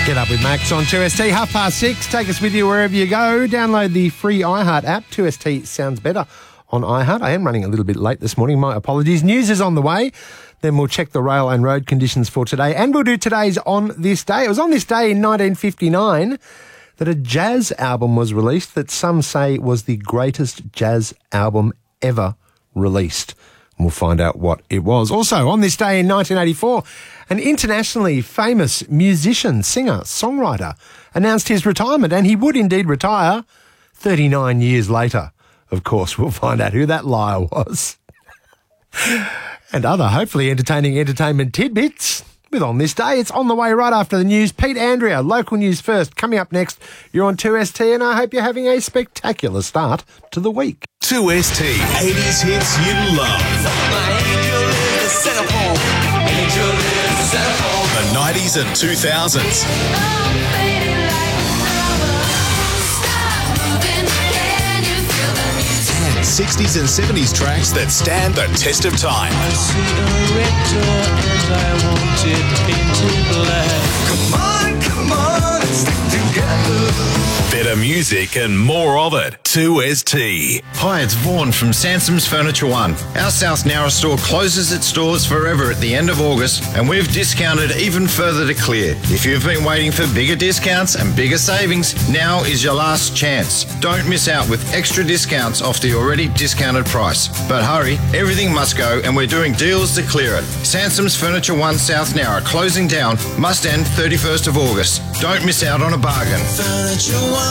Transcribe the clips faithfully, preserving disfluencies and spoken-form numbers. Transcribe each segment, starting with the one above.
Get up with Max on two S T, half past six. Take us with you wherever you go. Download the free iHeart app. two S T sounds better on iHeart. I am running a little bit late this morning. My apologies. News is on the way. Then we'll check the rail and road conditions for today. And we'll do today's On This Day. It was on this day in nineteen fifty-nine that a jazz album was released that some say was the greatest jazz album ever released. And we'll find out what it was. Also, on this day in nineteen eighty-four, an internationally famous musician, singer, songwriter announced his retirement, and he would indeed retire thirty-nine years later. Of course, we'll find out who that liar was. And other, hopefully entertaining entertainment tidbits with On This Day. It's on the way right after the news. Pete Andrea, local news first. Coming up next, you're on two S T, and I hope you're having a spectacular start to the week. two S T, eighties hits you love. My angel is the centerfold. Angel is the centerfold. The nineties and two thousands. sixties and seventies tracks that stand the test of time. I see a red door and I want it painted black. Come on, come on, let's stick together. Better music and more of it. two S T. Hi, it's Vaughan from Sansom's Furniture One. Our South Nowra store closes its doors forever at the end of August, and we've discounted even further to clear. If you've been waiting for bigger discounts and bigger savings, now is your last chance. Don't miss out with extra discounts off the already discounted price. But hurry, everything must go, and we're doing deals to clear it. Sansom's Furniture One South Nowra closing down, must end thirty-first of August. Don't miss out on a bargain. Furniture One.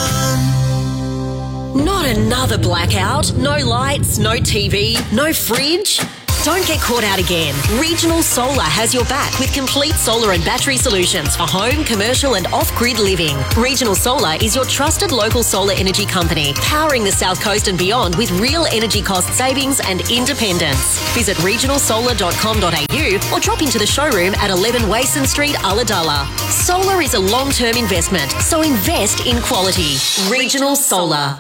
Not another blackout, no lights, no T V, no fridge. Don't get caught out again. Regional Solar has your back with complete solar and battery solutions for home, commercial and off-grid living. Regional Solar is your trusted local solar energy company, powering the South Coast and beyond with real energy cost savings and independence. Visit regional solar dot com dot a u or drop into the showroom at eleven Wason Street, Ulladulla. Solar is a long-term investment, so invest in quality. Regional Solar.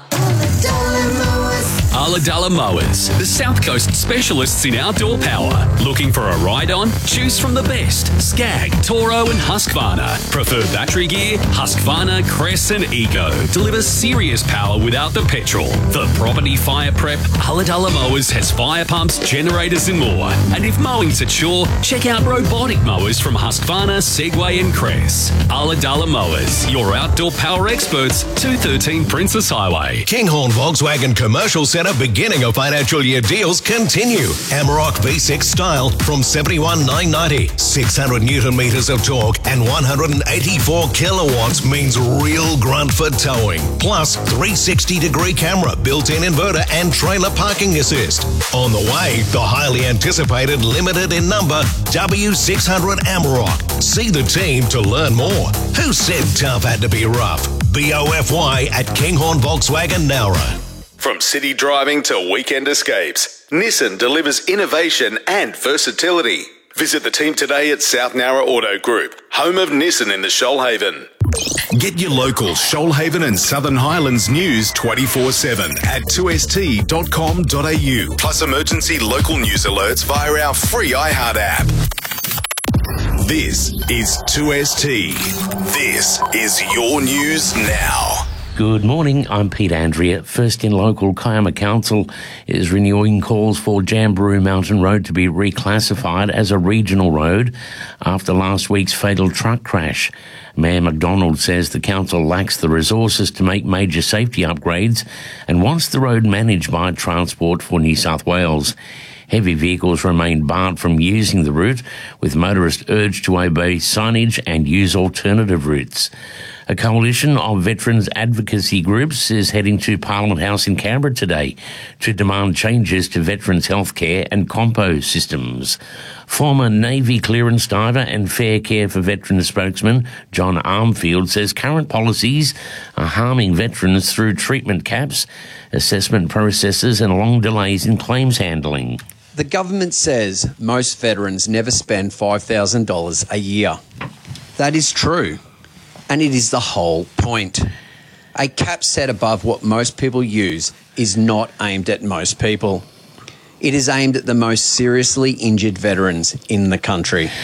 Ulladulla Mowers, the South Coast specialists in outdoor power. Looking for a ride on? Choose from the best. Skag, Toro and Husqvarna. Prefer battery gear? Husqvarna, Cress and Ego. Deliver serious power without the petrol. For property fire prep, Ulladulla Mowers has fire pumps, generators and more. And if mowing's a chore, check out robotic mowers from Husqvarna, Segway and Cress. Ulladulla Mowers, your outdoor power experts, two thirteen Princess Highway. Kinghorn Volkswagen Commercial Centre beginning of financial year deals continue. Amarok V six style from seventy-one thousand nine hundred ninety. six hundred newton meters of torque and one hundred eighty-four kilowatts means real grunt for towing. Plus three sixty degree camera, built-in inverter and trailer parking assist. On the way, the highly anticipated limited in number W six hundred Amarok. See the team to learn more. Who said tough had to be rough? B O F Y at Kinghorn Volkswagen Nowra. From city driving to weekend escapes, Nissan delivers innovation and versatility. Visit the team today at South Nowra Auto Group, home of Nissan in the Shoalhaven. Get your local Shoalhaven and Southern Highlands news twenty-four seven at two s t dot com dot a u. Plus emergency local news alerts via our free iHeart app. This is two S T. This is your news now. Good morning, I'm Pete Andrea. First in local, Kiama Council is renewing calls for Jamberoo Mountain Road to be reclassified as a regional road after last week's fatal truck crash. Mayor McDonald says the council lacks the resources to make major safety upgrades and wants the road managed by Transport for New South Wales. Heavy vehicles remain barred from using the route, with motorists urged to obey signage and use alternative routes. A coalition of veterans advocacy groups is heading to Parliament House in Canberra today to demand changes to veterans' healthcare and compo systems. Former Navy clearance diver and Fair Care for Veterans spokesman John Armfield says current policies are harming veterans through treatment caps, assessment processes and long delays in claims handling. The government says most veterans never spend five thousand dollars a year. That is true, and it is the whole point. A cap set above what most people use is not aimed at most people. It is aimed at the most seriously injured veterans in the country.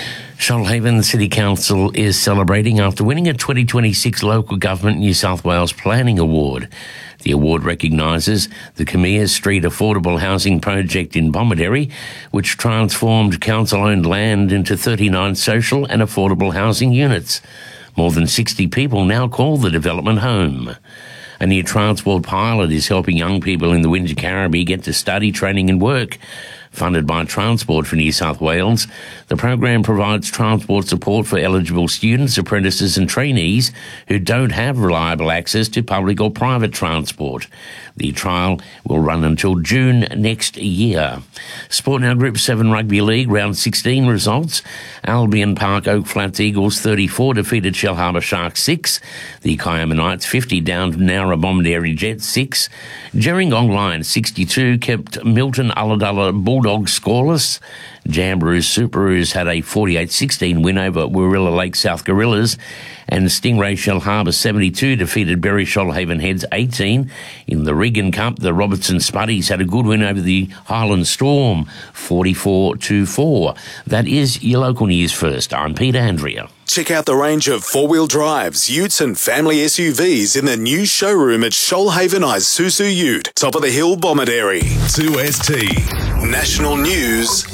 Shoalhaven City Council is celebrating after winning a twenty twenty-six Local Government New South Wales Planning Award. The award recognises the Camille Street Affordable Housing Project in Bomaderry, which transformed council-owned land into thirty-nine social and affordable housing units. More than sixty people now call the development home. A new transport pilot is helping young people in the Wingecarribee get to study, training and work. Funded by Transport for New South Wales, the program provides transport support for eligible students, apprentices and trainees who don't have reliable access to public or private transport. The trial will run until June next year. Sport Now Group seven Rugby League Round sixteen results. Albion Park Oak Flats Eagles thirty-four defeated Shellharbour Sharks six. The Kiama Knights fifty down Nowra Bomaderry Jets six. Gerringong Lions sixty-two kept Milton Ulladulla Bulldogs scoreless. Jamberoos Superoos had a forty-eight sixteen win over Warilla Lake South Gorillas, and Stingray Shellharbour seventy-two defeated Berry Shoalhaven Heads eighteen. In the Regan Cup, the Robertson Spuddies had a good win over the Highland Storm, forty-four to four. That is your local news first. I'm Peter Andrea. Check out the range of four-wheel drives, utes and family S U Vs in the new showroom at Shoalhaven Isuzu Ute, top of the hill, Bomaderry. two S T National News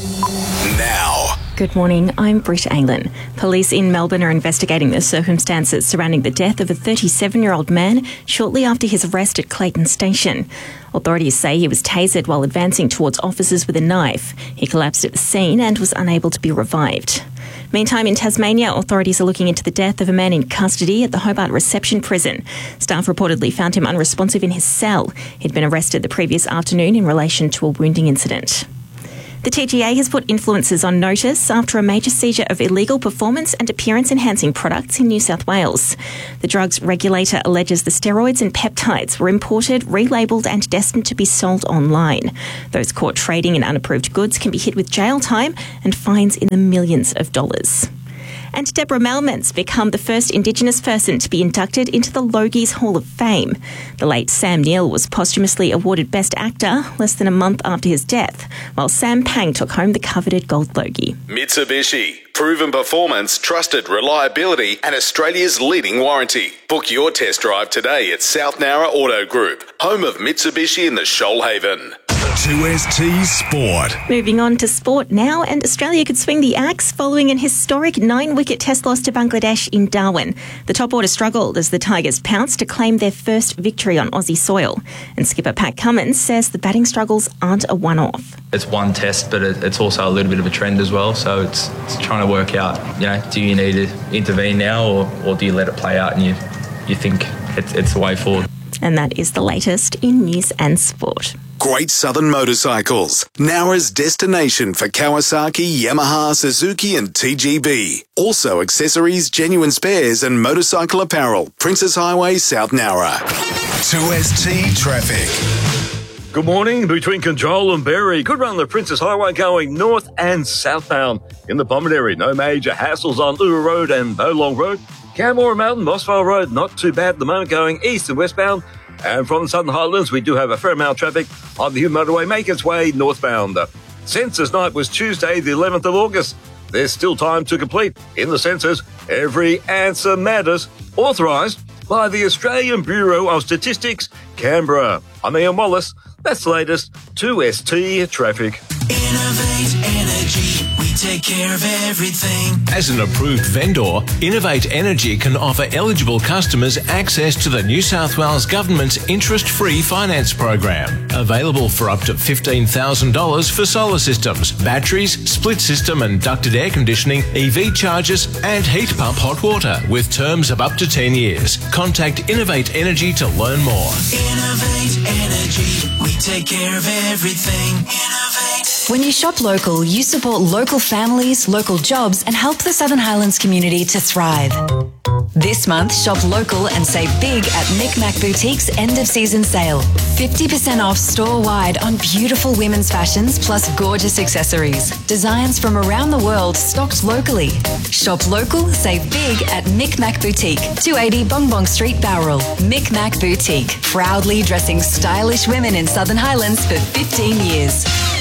now. Good morning, I'm Britt Aylan. Police in Melbourne are investigating the circumstances surrounding the death of a thirty-seven-year-old man shortly after his arrest at Clayton Station. Authorities say he was tasered while advancing towards officers with a knife. He collapsed at the scene and was unable to be revived. Meantime, in Tasmania, authorities are looking into the death of a man in custody at the Hobart Reception Prison. Staff reportedly found him unresponsive in his cell. He'd been arrested the previous afternoon in relation to a wounding incident. The T G A has put influencers on notice after a major seizure of illegal performance and appearance-enhancing products in New South Wales. The drugs regulator alleges the steroids and peptides were imported, relabelled and destined to be sold online. Those caught trading in unapproved goods can be hit with jail time and fines in the millions of dollars. And Deborah Melman's become the first Indigenous person to be inducted into the Logies Hall of Fame. The late Sam Neill was posthumously awarded Best Actor less than a month after his death, while Sam Pang took home the coveted Gold Logie. Mitsubishi. Proven performance, trusted reliability and Australia's leading warranty. Book your test drive today at South Nowra Auto Group, home of Mitsubishi in the Shoalhaven. two S T Sport. Moving on to sport now, and Australia could swing the axe following an historic nine-wicket test loss to Bangladesh in Darwin. The top order struggled as the Tigers pounced to claim their first victory on Aussie soil. And skipper Pat Cummins says the batting struggles aren't a one-off. It's one test, but it's also a little bit of a trend as well. So it's, it's trying to work out, you know, do you need to intervene now or, or do you let it play out and you, you think it's, it's the way forward? And that is the latest in news and sport. Great Southern Motorcycles, Nowra's destination for Kawasaki, Yamaha, Suzuki and T G B. Also accessories, genuine spares and motorcycle apparel. Princess Highway, South Nowra. two S T Traffic. Good morning. Between Control and Berry, good run the Princess Highway going north and southbound. In the Bomaderry, no major hassles on Ura Road and Bowlong Road. Camora Mountain, Mossvale Road, not too bad at the moment going east and westbound. And from the Southern Highlands, we do have a fair amount of traffic on the Hume Motorway, make its way northbound. Census night was Tuesday, the eleventh of August. There's still time to complete. In the census, every answer matters. Authorised by the Australian Bureau of Statistics, Canberra. I'm Ian Wallace. That's the latest two S T traffic. Innovate Energy. We take care of everything. As an approved vendor, Innovate Energy can offer eligible customers access to the New South Wales Government's interest-free finance program. Available for up to fifteen thousand dollars for solar systems, batteries, split system and ducted air conditioning, E V chargers and heat pump hot water with terms of up to ten years. Contact Innovate Energy to learn more. Innovate Energy. We take care of everything. Innovate. When you shop local, you support local families, local jobs, and help the Southern Highlands community to thrive. This month, shop local and save big at Micmac Boutique's end-of-season sale. fifty percent off store-wide on beautiful women's fashions plus gorgeous accessories. Designs from around the world stocked locally. Shop local, save big at Micmac Boutique, two eighty Bongbong Street, Bowral. Micmac Boutique, proudly dressing stylish women in Southern Highlands for fifteen years.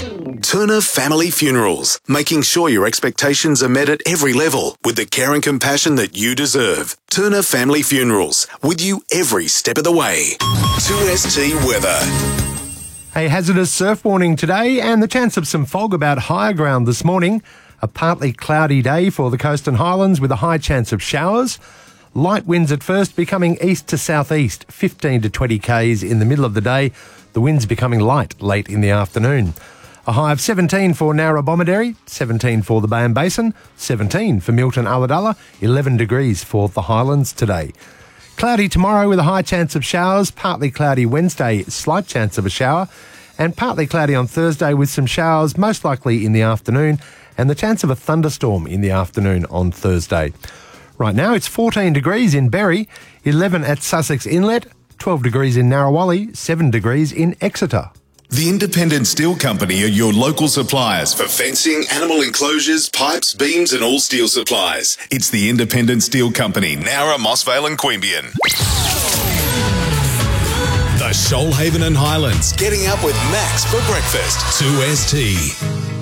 Turner Family Funerals, making sure your expectations are met at every level with the care and compassion that you deserve. Turner Family Funerals, with you every step of the way. two S T weather. A hazardous surf warning today and the chance of some fog about higher ground this morning. A partly cloudy day for the coast and highlands with a high chance of showers. Light winds at first becoming east to southeast, fifteen to twenty k's in the middle of the day. The winds becoming light late in the afternoon. A high of seventeen for Narrabomideri, seventeen for the Bayern Basin, seventeen for Milton Ulladulla, eleven degrees for the Highlands today. Cloudy tomorrow with a high chance of showers, partly cloudy Wednesday, slight chance of a shower, and partly cloudy on Thursday with some showers, most likely in the afternoon, and the chance of a thunderstorm in the afternoon on Thursday. Right now it's fourteen degrees in Berry, eleven at Sussex Inlet, twelve degrees in Narrawali, seven degrees in Exeter. The Independent Steel Company are your local suppliers for fencing, animal enclosures, pipes, beams and all steel supplies. It's the Independent Steel Company, Nowra, Mossvale and Queanbeyan. The Shoalhaven and Highlands, getting up with Max for breakfast. two S T.